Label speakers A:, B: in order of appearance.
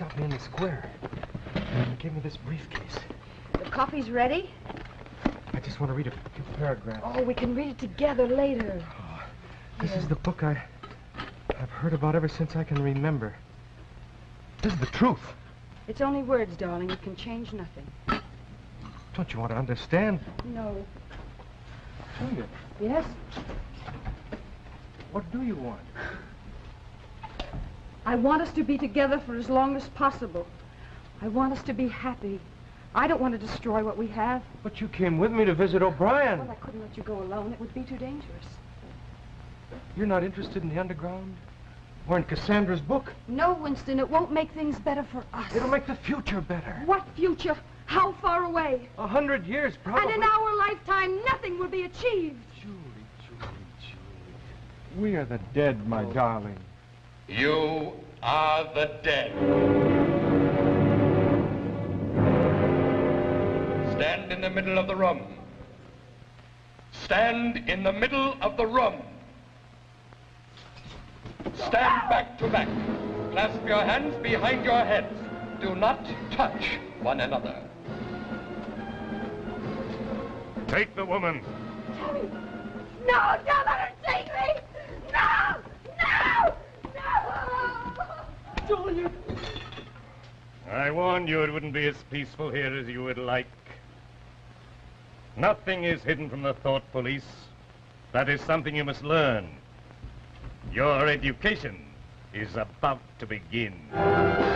A: met me in the square. He gave me this briefcase.
B: The coffee's ready?
A: I just want to read a few paragraphs.
B: Oh, we can read it together later.
A: Oh, this is the book I've heard about ever since I can remember. This is the truth.
B: It's only words, darling. It can change nothing.
A: Don't you want to understand?
B: No.
A: Do you?
B: Yes?
A: What do you want?
B: I want us to be together for as long as possible. I want us to be happy. I don't want to destroy what we have.
A: But you came with me to visit O'Brien.
B: Well, I couldn't let you go alone. It would be too dangerous.
A: You're not interested in the underground? Or in Cassandra's book?
B: No, Winston, it won't make things better for us.
A: It'll make the future better.
B: What future? How far away?
A: 100 years, probably.
B: And in our lifetime, nothing will be achieved.
A: Julie. We are the dead, my darling.
C: You are the dead. Stand in the middle of the room. Stand in the middle of the room. Stand back to back. Clasp your hands behind your heads. Do not touch one another.
D: Take the woman.
B: Joey! No, don't let her take me! No! No! No! Julia!
D: I warned you it wouldn't be as peaceful here as you would like. Nothing is hidden from the thought police. That is something you must learn. Your education is about to begin.